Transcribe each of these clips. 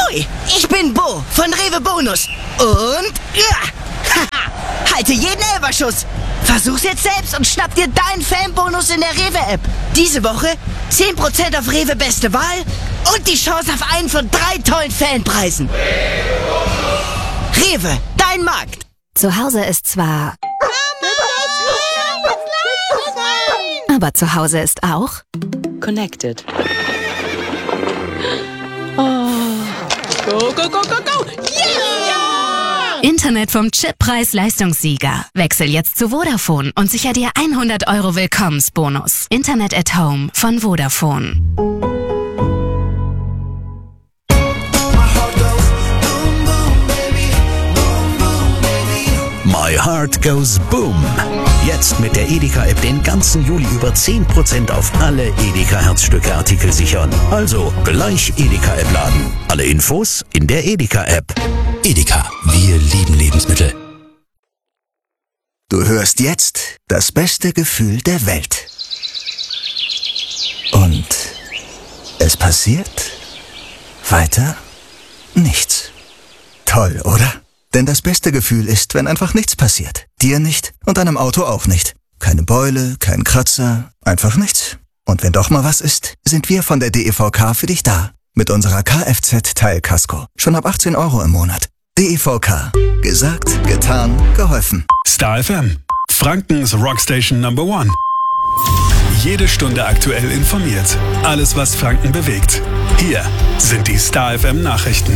Ahoi, ich bin Bo von Rewe Bonus. Und halte jeden Elberschuss. Versuch's jetzt selbst und schnapp dir deinen Fanbonus in der Rewe-App. Diese Woche 10% auf Rewe Beste Wahl und die Chance auf einen von 3 tollen Fanpreisen. Rewe, dein Markt. Zu Hause ist zwar... Aber zu Hause ist auch... Connected. Oh. Go, go, go, go, go! Yeah! Internet vom Chippreis-Leistungssieger. Wechsel jetzt zu Vodafone und sicher dir 100 € Willkommensbonus. Internet at Home von Vodafone. My Heart Goes Boom. Jetzt mit der Edeka-App den ganzen Juli über 10% auf alle Edeka-Herzstücke-Artikel sichern. Also gleich Edeka-App laden. Alle Infos in der Edeka-App. Edeka, wir lieben Lebensmittel. Du hörst jetzt das beste Gefühl der Welt. Und es passiert weiter nichts. Toll, oder? Denn das beste Gefühl ist, wenn einfach nichts passiert. Dir nicht und deinem Auto auch nicht. Keine Beule, kein Kratzer, einfach nichts. Und wenn doch mal was ist, sind wir von der DEVK für dich da. Mit unserer Kfz-Teilkasko. Schon ab 18 € im Monat. DEVK. Gesagt, getan, geholfen. Star FM. Frankens Rockstation Number 1. Jede Stunde aktuell informiert. Alles, was Franken bewegt. Hier sind die Star FM Nachrichten.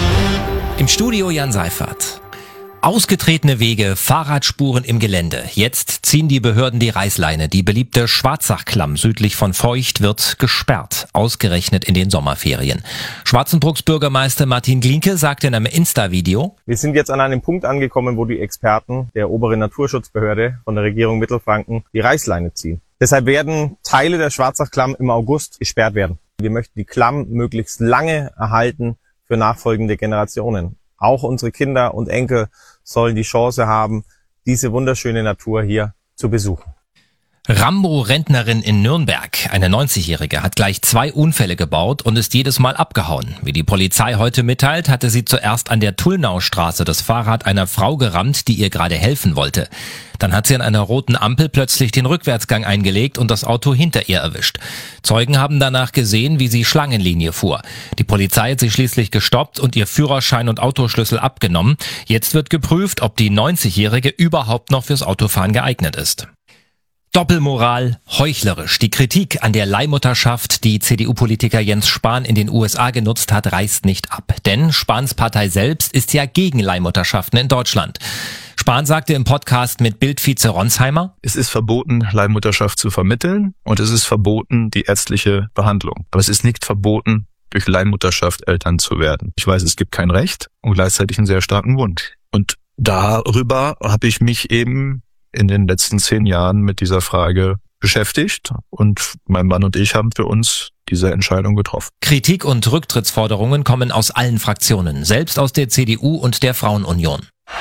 Im Studio Jan Seifert. Ausgetretene Wege, Fahrradspuren im Gelände. Jetzt ziehen die Behörden die Reißleine. Die beliebte Schwarzachklamm südlich von Feucht wird gesperrt, ausgerechnet in den Sommerferien. Schwarzenbrucks Bürgermeister Martin Glinke sagte in einem Insta-Video: Wir sind jetzt an einem Punkt angekommen, wo die Experten der oberen Naturschutzbehörde von der Regierung Mittelfranken die Reißleine ziehen. Deshalb werden Teile der Schwarzachklamm im August gesperrt werden. Wir möchten die Klamm möglichst lange erhalten für nachfolgende Generationen. Auch unsere Kinder und Enkel sollen die Chance haben, diese wunderschöne Natur hier zu besuchen. Rambo-Rentnerin in Nürnberg, eine 90-Jährige, hat gleich 2 Unfälle gebaut und ist jedes Mal abgehauen. Wie die Polizei heute mitteilt, hatte sie zuerst an der Tullnaustraße das Fahrrad einer Frau gerammt, die ihr gerade helfen wollte. Dann hat sie an einer roten Ampel plötzlich den Rückwärtsgang eingelegt und das Auto hinter ihr erwischt. Zeugen haben danach gesehen, wie sie Schlangenlinie fuhr. Die Polizei hat sie schließlich gestoppt und ihr Führerschein und Autoschlüssel abgenommen. Jetzt wird geprüft, ob die 90-Jährige überhaupt noch fürs Autofahren geeignet ist. Doppelmoral, heuchlerisch. Die Kritik an der Leihmutterschaft, die CDU-Politiker Jens Spahn in den USA genutzt hat, reißt nicht ab. Denn Spahns Partei selbst ist ja gegen Leihmutterschaften in Deutschland. Spahn sagte im Podcast mit Bild-Vize Ronsheimer: Es ist verboten, Leihmutterschaft zu vermitteln und es ist verboten, die ärztliche Behandlung. Aber es ist nicht verboten, durch Leihmutterschaft Eltern zu werden. Ich weiß, es gibt kein Recht und gleichzeitig einen sehr starken Wunsch. Und darüber habe ich mich eben in den letzten 10 Jahren mit dieser Frage beschäftigt und mein Mann und ich haben für uns diese Entscheidung getroffen. Kritik und Rücktrittsforderungen kommen aus allen Fraktionen, selbst aus der CDU und der Frauenunion.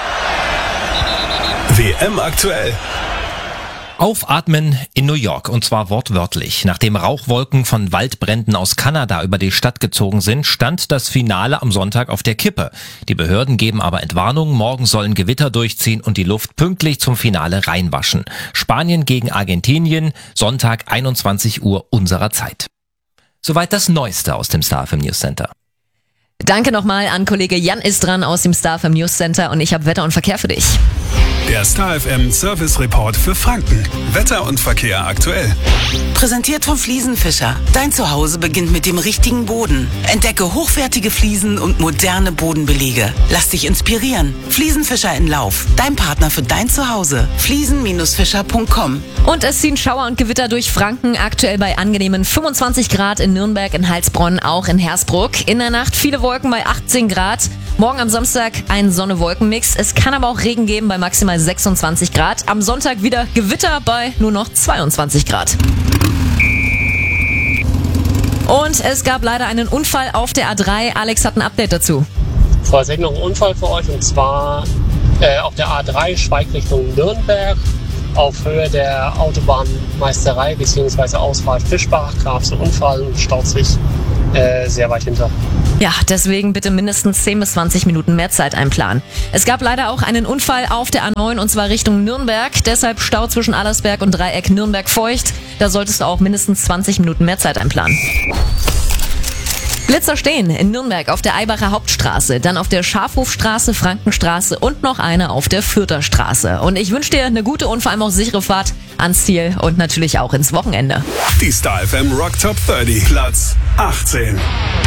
WM aktuell. Aufatmen in New York, und zwar wortwörtlich. Nachdem Rauchwolken von Waldbränden aus Kanada über die Stadt gezogen sind, stand das Finale am Sonntag auf der Kippe. Die Behörden geben aber Entwarnung, morgen sollen Gewitter durchziehen und die Luft pünktlich zum Finale reinwaschen. Spanien gegen Argentinien, Sonntag 21 Uhr unserer Zeit. Soweit das Neueste aus dem Star FM News Center. Danke nochmal an Kollege Jan Istran aus dem Star FM News Center und ich habe Wetter und Verkehr für dich. Der Star FM Service Report für Franken. Wetter und Verkehr aktuell. Präsentiert von Fliesenfischer. Dein Zuhause beginnt mit dem richtigen Boden. Entdecke hochwertige Fliesen und moderne Bodenbelege. Lass dich inspirieren. Fliesenfischer in Lauf. Dein Partner für dein Zuhause. Fliesen-fischer.com. Und es ziehen Schauer und Gewitter durch Franken. Aktuell bei angenehmen 25 Grad in Nürnberg, in Heilsbronn, auch in Hersbruck. In der Nacht viele Wolken bei 18 Grad. Morgen am Samstag ein Sonne-Wolken-Mix. Es kann aber auch Regen geben bei maximal 26 Grad. Am Sonntag wieder Gewitter bei nur noch 22 Grad. Und es gab leider einen Unfall auf der A3. Alex hat ein Update dazu. Vorsicht, noch ein Unfall für euch, und zwar auf der A3 Schweig Richtung Nürnberg. Auf Höhe der Autobahnmeisterei bzw. Ausfahrt Fischbach gab es einen Unfall und staut sich sehr weit hinter. Ja, deswegen bitte mindestens 10 bis 20 Minuten mehr Zeit einplanen. Es gab leider auch einen Unfall auf der A9 und zwar Richtung Nürnberg. Deshalb Stau zwischen Allersberg und Dreieck Nürnberg-Feucht. Da solltest du auch mindestens 20 Minuten mehr Zeit einplanen. Blitzer stehen in Nürnberg auf der Eibacher Hauptstraße, dann auf der Schafhofstraße, Frankenstraße und noch eine auf der Fürther Straße. Und ich wünsche dir eine gute und vor allem auch sichere Fahrt ans Ziel und natürlich auch ins Wochenende. Die Star FM Rock Top 30, Platz 18.